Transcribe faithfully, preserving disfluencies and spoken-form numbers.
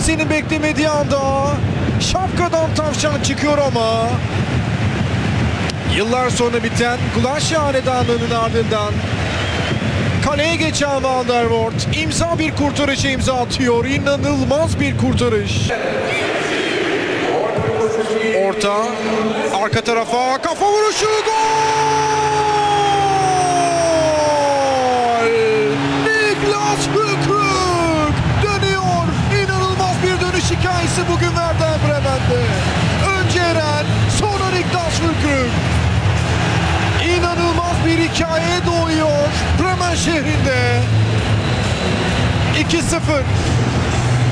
kimsenin beklemediği anda şapkadan tavşan çıkıyor ama yıllar sonra biten Gulaşya Hanedanlığı'nın ardından kaleye geçen Van der Voort imza bir kurtarışa imza atıyor. İnanılmaz bir kurtarış. Orta, arka tarafa, kafa vuruşu, gol! Niklas Füllkrug dönüyor. İnanılmaz bir dönüş hikayesi bugün Werder Bremen'de. Önce Eren, sonra Niklas Füllkrug. İnanılmaz bir hikaye doğuyor Bremen şehrinde. iki sıfır.